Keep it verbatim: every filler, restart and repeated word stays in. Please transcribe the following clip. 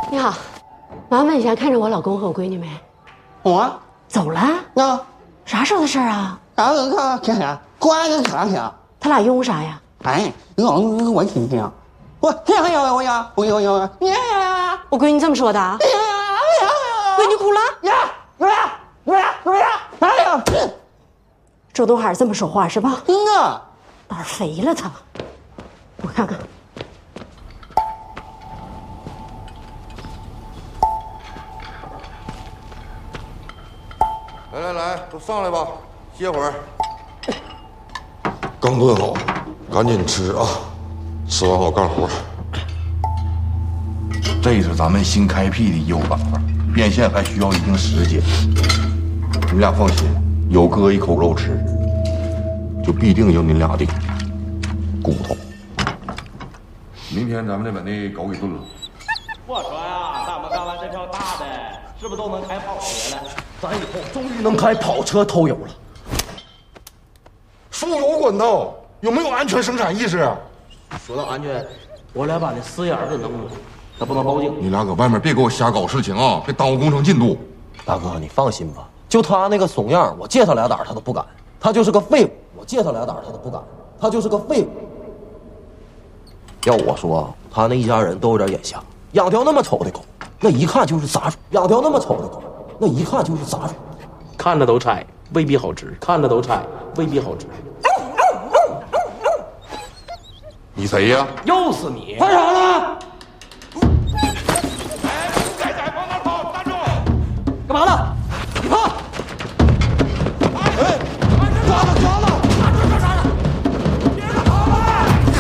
你好，麻烦问一下，看着我老公和我闺女没？ 我走了？ 那啥时候的事儿啊？ 啥个看看看，关个看看。 他俩用啥呀？ 哎，我我听听，我听听我呀，我我我呀， 我闺女这么说的啊？闺女哭了？ 呀呀呀呀呀！哎呀， 周东海这么说话是吧？ 我胆儿肥了他。我看看。 来来来，都上来吧，歇会儿。 刚炖好，赶紧吃啊！吃完好干活。 这是咱们新开辟的业务板块，变现还需要一定时间。你俩放心，有哥一口肉吃，就必定有你俩的骨头。明天咱们得把那狗给炖了。 我说呀，咱们干完这票大的，是不是都能开跑车了？咱以后终于能开跑车偷油了。 输油管道有没有安全生产意识？ 说到安全，我俩把那死眼给弄了，他不能报警。 你俩搁外面别给我瞎搞事情啊，别耽误工程进度。 大哥，你放心吧，就他那个怂样，我借他俩胆他都不敢。他就是个废物，我借他俩胆他都不敢。他就是个废物。要我说，他那一家人都有点眼瞎，养条那么丑的狗，那一看就是杂种；养条那么丑的狗，那一看就是杂种。 看着都拆，未必好吃；看着都拆，未必好吃。 你谁呀？ 又是你！ 干啥呢？